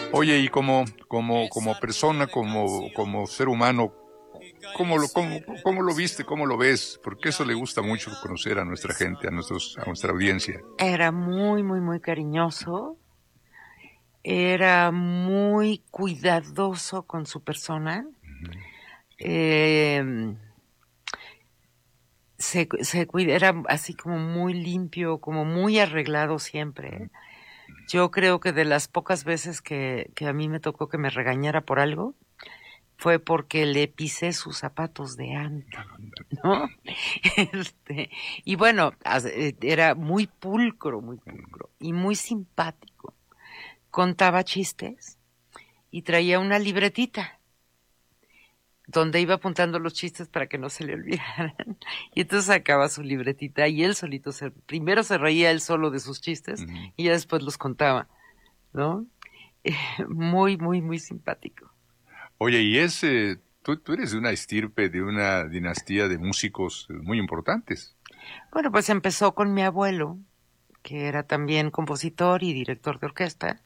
Oye, y como persona, como ser humano, ¿cómo lo viste? ¿Cómo lo ves? Porque eso le gusta mucho conocer a nuestra gente, a nuestra audiencia. Era muy, muy, muy cariñoso. Era muy cuidadoso con su persona. Eh, era así como muy limpio, como muy arreglado siempre. Yo creo que de las pocas veces que a mí me tocó que me regañara por algo, fue porque le pisé sus zapatos de antes, ¿no? Y bueno, era muy pulcro y muy simpático. Contaba chistes y traía una libretita donde iba apuntando los chistes para que no se le olvidaran. Y entonces sacaba su libretita y él solito primero se reía él solo de sus chistes y ya después los contaba, ¿no? Muy, muy, muy simpático. Oye, y tú eres de una estirpe, de una dinastía de músicos muy importantes. Bueno, pues empezó con mi abuelo, que era también compositor y director de orquesta,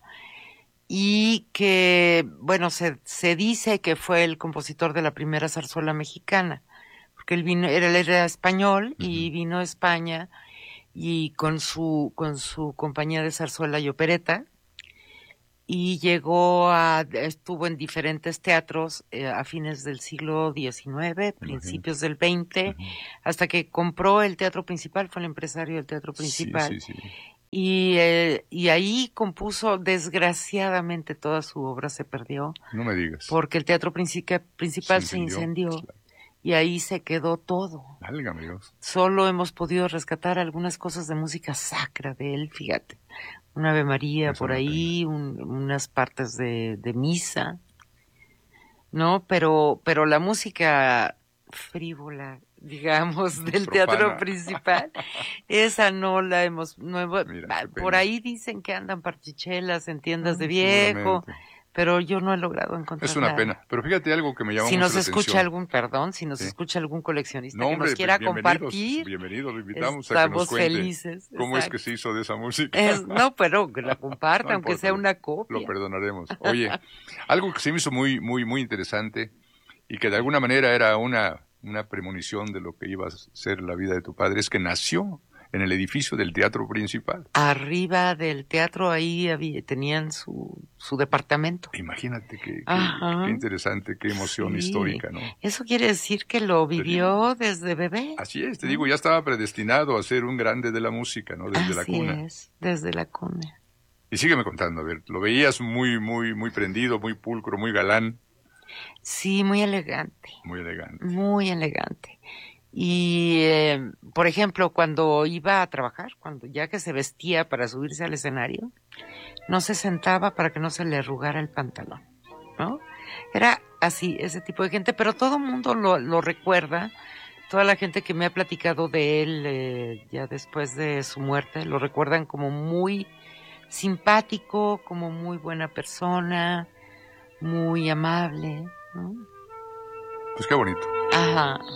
y que, bueno, se dice que fue el compositor de la primera zarzuela mexicana, porque él era español y vino a España y con su compañía de zarzuela y opereta, y estuvo en diferentes teatros a fines del siglo XIX, principios del XX, hasta que compró el Teatro Principal, fue el empresario del Teatro Principal. Sí. Y ahí compuso, desgraciadamente toda su obra se perdió. No me digas. Porque el Teatro Principal se incendió Claro. y ahí se quedó todo. Válgame Dios. Solo hemos podido rescatar algunas cosas de música sacra de él, fíjate. Un Ave María Es por una ahí, unas partes de misa, ¿no? Pero la música frívola, digamos, del Teatro Principal, esa no hemos, Mira, por ahí dicen que andan parchichelas en tiendas de viejo, pero yo no he logrado encontrar Es una nada. pena, pero fíjate algo que me llamó Si mucho nos la escucha atención. si nos escucha algún coleccionista No, que hombre, nos quiera compartir, bienvenidos, lo invitamos a que nos estamos cuente felices. cómo es que se hizo de esa música. No, pero que la comparta, No aunque importa, sea una lo copia. perdonaremos. Oye, algo que se me hizo muy, muy, muy interesante y que de alguna manera era una premonición de lo que iba a ser la vida de tu padre, es que nació en el edificio del Teatro Principal. Arriba del teatro ahí tenían su departamento. Imagínate qué interesante, qué emoción histórica, ¿no? Eso quiere decir que lo vivió desde bebé. Así es, te digo, ya estaba predestinado a ser un grande de la música, ¿no? Desde la cuna. Así es, desde la cuna. Y sígueme contando, a ver, lo veías muy, muy, muy prendido, muy pulcro, muy galán. Sí, muy elegante. Muy elegante. Muy elegante. Y, por ejemplo, cuando iba a trabajar, ya que se vestía para subirse al escenario, no se sentaba para que no se le arrugara el pantalón, ¿no? Era así, ese tipo de gente, pero todo el mundo lo recuerda, toda la gente que me ha platicado de él ya después de su muerte, lo recuerdan como muy simpático, como muy buena persona, muy amable, ¿no? Pues qué bonito. Ajá.